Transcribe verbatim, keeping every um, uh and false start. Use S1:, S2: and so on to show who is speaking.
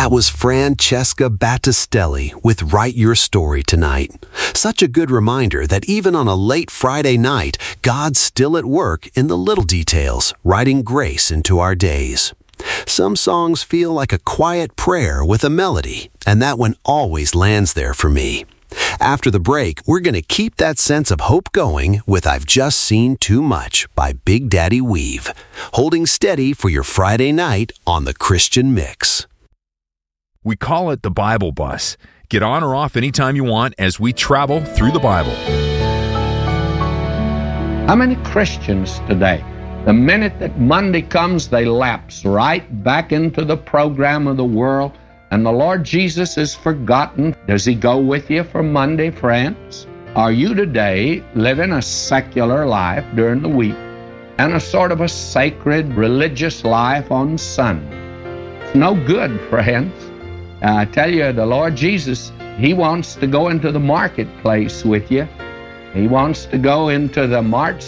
S1: That was Francesca Battistelli with Write Your Story tonight. Such a good reminder that even on a late Friday night, God's still at work in the little details, writing grace into our days. Some songs feel like a quiet prayer with a melody, and that one always lands there for me. After the break, we're going to keep that sense of hope going with I've Just Seen Too Much by Big Daddy Weave, holding steady for your Friday night on the Christian Mix.
S2: We call it the Bible Bus. Get on or off anytime you want as we travel through the Bible.
S3: How many Christians today, the minute that Monday comes, they lapse right back into the program of the world, and the Lord Jesus is forgotten? Does He go with you for Monday, friends? Are you today living a secular life during the week and a sort of a sacred religious life on Sunday? It's no good, friends. Uh, I tell you, the Lord Jesus, He wants to go into the marketplace with you. He wants to go into the mart